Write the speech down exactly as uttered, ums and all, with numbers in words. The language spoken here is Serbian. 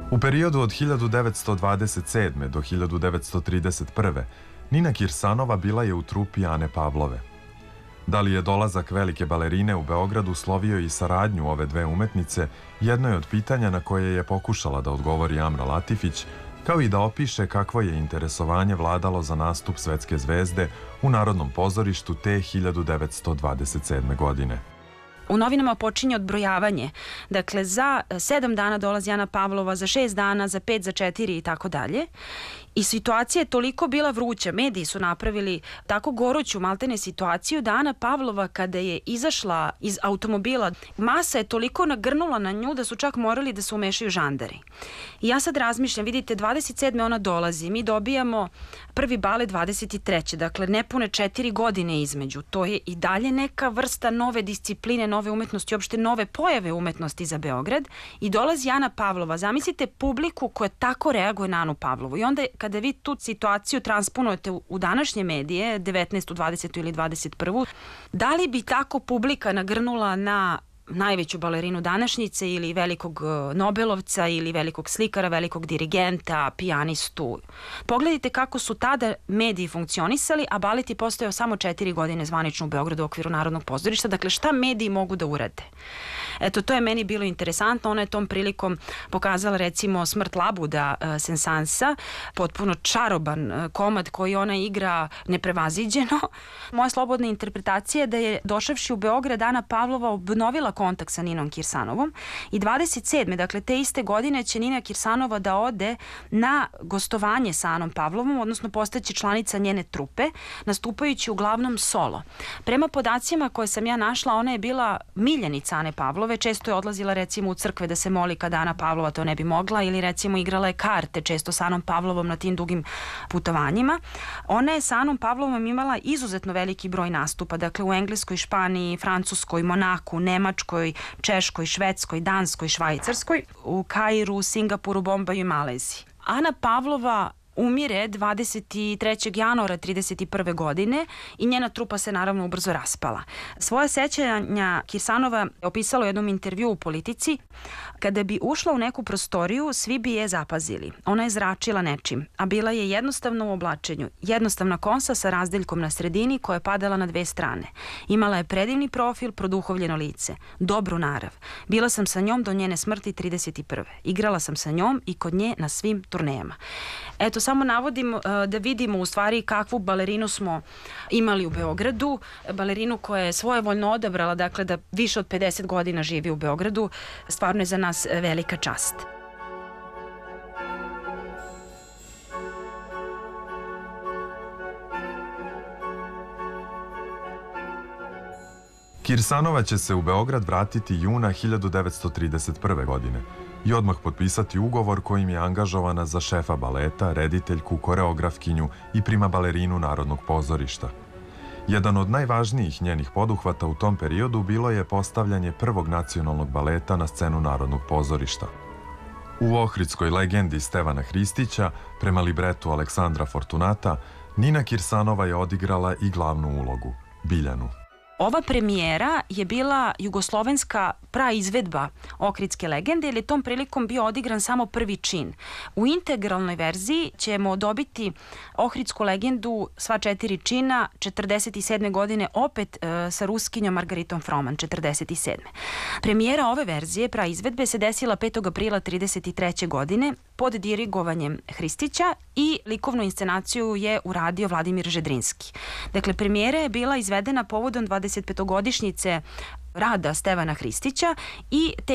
U periodu od hiljadu devetsto dvadeset sedme. do hiljadu devetsto trideset prve. Nina Kirsanova bila je u trupi Ane Pavlove. Da li je dolazak velike balerine u Beograd uslovio i saradnju ove dve umetnice, jedno je od pitanja na koje je pokušala da odgovori Amra Latifić, kao i da opiše kakvo je interesovanje vladalo za nastup svetske zvezde u Narodnom pozorištu te hiljadu devetsto dvadeset sedme. godine. U novinama počinje odbrojavanje. Dakle, za sedam dana dolazi Ana Pavlova, za šest dana, za pet, za četiri i tako dalje. I situacija je toliko bila vruća, mediji su napravili tako goruću maltene situaciju da Ana Pavlova kada je izašla iz automobila, masa je toliko nagrnula na nju da su čak morali da se umešaju žandari. I ja sad razmišljam, vidite, dvadeset sedme ona dolazi, mi dobijamo prvi balet dvadeset treće. Dakle, nepune četiri godine između. To je i dalje neka vrsta nove discipline, nove umetnosti, uopšte nove pojave umetnosti za Beograd i dolazi Ana Pavlova. Zamislite publiku koja tako reaguje na Anu Pavlovu i onda kada vi tu situaciju transponujete u današnje medije, devetnaestu, dvadesetu ili dvadeset prvu. Da li bi tako publika nagrnula na najveću balerinu današnjice ili velikog Nobelovca ili velikog slikara, velikog dirigenta, pijanistu? Pogledajte kako su tada mediji funkcionisali, a balet je postojao samo četiri godine zvanično u Beogradu u okviru Narodnog pozorišta. Dakle, šta mediji mogu da urade? Eto, to je meni bilo interesantno. Ona je tom prilikom pokazala recimo Smrt labuda Sensansa, potpuno čaroban komad koji ona igra neprevaziđeno. Moja slobodna interpretacija je da je došavši u Beograd Ana Pavlova obnovila kontakt sa Ninom Kirsanovom i dvadeset sedme. dakle te iste godine će Nina Kirsanova da ode na gostovanje sa Anom Pavlovom, odnosno postaći članica njene trupe, nastupajući uglavnom solo. Prema podacima koje sam ja našla, ona je bila miljenica Ane Pavlove, često je odlazila recimo u crkve da se moli kada Ana Pavlova to ne bi mogla ili recimo igrala je karte često sa Anom Pavlovom na tim dugim putovanjima. Ona je sa Anom Pavlovom imala izuzetno veliki broj nastupa, dakle u Engleskoj, Španiji, Francuskoj, Monaku, Nemačkoj, Češkoj, Švedskoj, Danskoj, Švajcarskoj, u Kairu, Singapuru, Bombaju i Maleziji. Ana Pavlova umire dvadeset trećeg januara trideset prve. godine i njena trupa se naravno ubrzo raspala. Svoje sećanja Kirsanova opisala u jednom intervjuu u Politici. Kada bi ušla u neku prostoriju, svi bi je zapazili. Ona je zračila nečim, a bila je jednostavna u oblačenju. Jednostavna kosa sa razdeljkom na sredini koja je padala na dve strane. Imala je predivni profil, produhovljeno lice, dobru narav. Bila sam sa njom do njene smrti trideset prve. Igrala sam sa njom i kod nje na svim turnejama. Eto, samo navodim uh, da vidimo u stvari kakvu balerinu smo imali u Beogradu. Balerinu koja je svojevoljno odabrala, dakle, da više od pedeset godina živi u Beogradu. Stvarno je za nas velika čast. Kirsanova će se u Beograd vratiti juna hiljadu devetsto trideset prve. godine i odmah potpisati ugovor kojim je angažovana za šefa baleta, rediteljku, koreografkinju i prima balerinu Narodnog pozorišta. Jedan od najvažnijih njenih poduhvata u tom periodu bilo je postavljanje prvog nacionalnog baleta na scenu Narodnog pozorišta. U ohridskoj legendi Stevana Hristića, prema libretu Aleksandra Fortunata, Nina Kirsanova je odigrala i glavnu ulogu, Biljanu. Ova premijera je bila jugoslovenska praizvedba Ohridske legende, jer je tom prilikom bio odigran samo prvi čin. U integralnoj verziji ćemo dobiti Ohridsku legendu sva četiri čina četrdeset sedme. godine opet e, sa Ruskinjom Margaritom Froman četrdeset sedme. Premijera ove verzije praizvedbe se desila petog aprila trideset treće. godine pod dirigovanjem Hristića i likovnu inscenaciju je uradio Vladimir Žedrinski. Dakle, premijera je bila izvedena povodom dvadesetpetogodišnjice rada Stevana Hristića i te